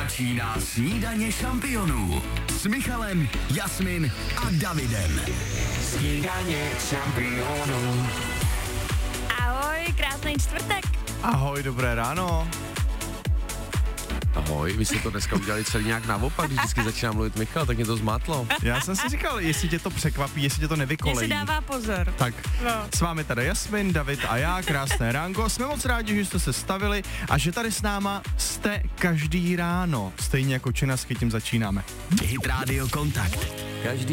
Začíná Snídaně šampionů s Michalem, Jasmin a Davidem. Snídaně šampionů. Ahoj, krásný čtvrtek. Ahoj, dobré ráno. Ahoj, vy jste to dneska udělali celý nějak naopak, když vždycky začíná mluvit Michal, tak mě to zmátlo. Já jsem si říkal, jestli tě to překvapí, jestli tě to nevykolejí. Jestli dává pozor. Tak, no. S vámi tady Jasmin, David a já, krásné ránko. Jsme moc rádi, že jste se stavili a že tady s náma jste každý ráno. Stejně jako Čena s Chytím začínáme. Hit Radio Kontakt. Každý